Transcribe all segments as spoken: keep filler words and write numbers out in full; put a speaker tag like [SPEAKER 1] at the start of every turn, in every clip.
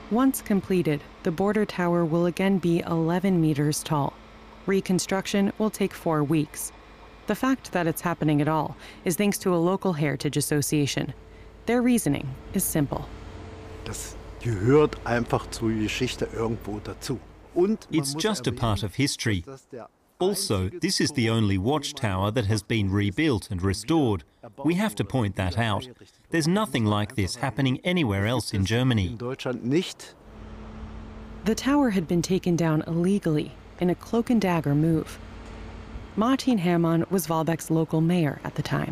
[SPEAKER 1] Once completed, the border tower will again be eleven meters tall. Reconstruction will take four weeks. The fact that it's happening at all is thanks to a local heritage association. Their reasoning is simple.
[SPEAKER 2] Das gehört einfach zur Geschichte irgendwo dazu.
[SPEAKER 3] It's just a part of history. Also, this is the only watchtower that has been rebuilt and restored. We have to point that out. There's nothing like this happening anywhere else in Germany.
[SPEAKER 1] The tower had been taken down illegally in a cloak and dagger move. Martin Hermann was Wahlbeck's local mayor at the time.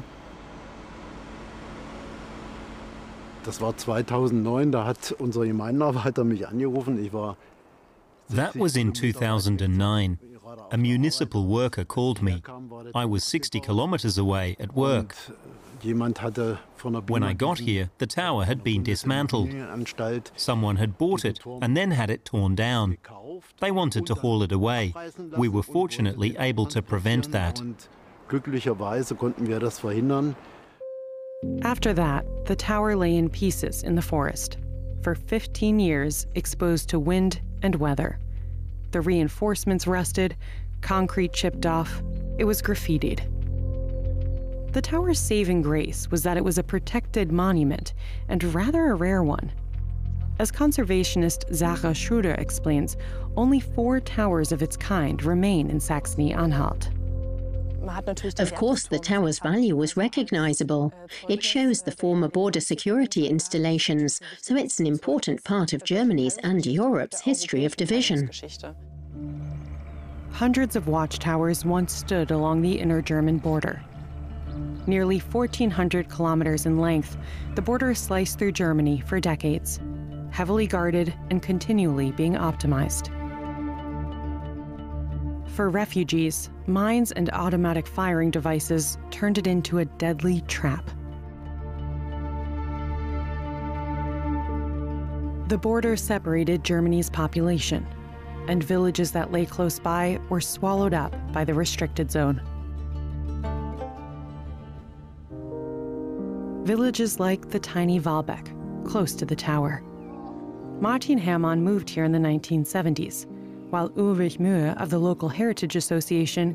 [SPEAKER 2] Das war zweitausendneun, da hat unser Gemeindearbeiter mich angerufen. Ich war
[SPEAKER 3] That was in two thousand nine. A municipal worker called me. I was sixty kilometers away at work. When I got here, the tower had been dismantled. Someone had bought it and then had it torn down. They wanted to haul it away. We were fortunately able to prevent that.
[SPEAKER 2] Glücklicherweise konnten wir das verhindern.
[SPEAKER 1] After that, the tower lay in pieces in the forest, for fifteen years exposed to wind and weather. The reinforcements rusted, concrete chipped off, it was graffitied. The tower's saving grace was that it was a protected monument, and rather a rare one. As conservationist Sarah Schroeder explains, only four towers of its kind remain in Saxony-Anhalt.
[SPEAKER 4] Of course, the tower's value was recognizable. It shows the former border security installations, so it's an important part of Germany's and Europe's history of division.
[SPEAKER 1] Hundreds of watchtowers once stood along the inner German border. Nearly fourteen hundred kilometers in length, the border sliced through Germany for decades, heavily guarded and continually being optimized. For refugees, mines and automatic firing devices turned it into a deadly trap. The border separated Germany's population, and villages that lay close by were swallowed up by the restricted zone. Villages like the tiny Wahlbeck, close to the tower. Martin Hermann moved here in the nineteen seventies, while Ulrich Mühe of the local Heritage Association